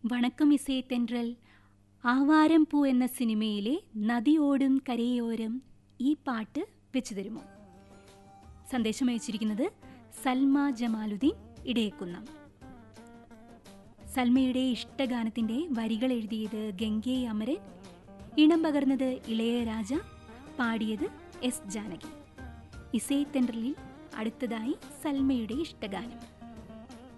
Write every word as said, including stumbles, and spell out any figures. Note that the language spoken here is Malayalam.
വണക്കം ഇസേ തെன்றൽ ആവാരം പൂ എന്ന സിനിമയിലെ നദിയോടും കരയോരം ഈ പാട്ട് വെച്ചു തരുമോ? സന്ദേശം അയച്ചിരിക്കുന്നത് സൽമ ജമാലുദ്ദീൻ ഇടയക്കുന്നം. സൽമയുടെ ഇഷ്ടഗാനത്തിന്റെ വരികൾ എഴുതിയത് ഗംഗേ അമരൻ, ഇണം പകർന്നത് ഇളയരാജ, പാടിയത് എസ് ജാനകി. ഇസേ തെன்றലിൽ അടുത്തതായി സൽമയുടെ ഇഷ്ടഗാനം.